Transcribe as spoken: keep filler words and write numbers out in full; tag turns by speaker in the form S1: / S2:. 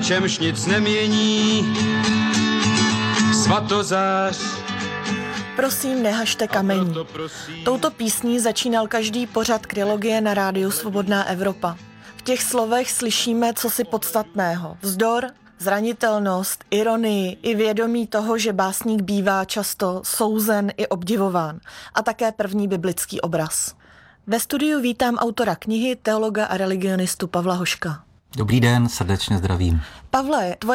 S1: čemž nic nemění, svatozář.
S2: Prosím, nehažte kamení. Touto písní začínal každý pořad Krylogie na rádiu Svobodná Evropa. V těch slovech slyšíme cosi podstatného. Vzdor, zranitelnost, ironii i vědomí toho, že básník bývá často souzen i obdivován. A také první biblický obraz. Ve studiu vítám autora knihy, teologa a religionistu Pavla Hoška.
S3: Dobrý den, srdečně zdravím.
S2: Pavle, tvoje